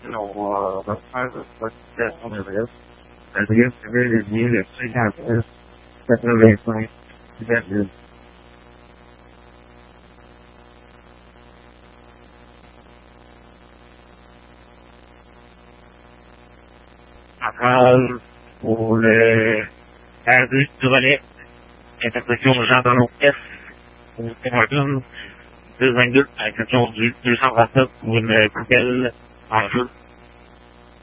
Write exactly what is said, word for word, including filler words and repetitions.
on va faire la situation de risque. Le risque civil est lié le cinquante-six quatre-vingt-cinq virgule. En phrase pour le R deux du relais, intersection Jean Donneau F au Tim deux vingt-deux, à l'exception du deux cent vingt-neuf pour une coupelle en jeu.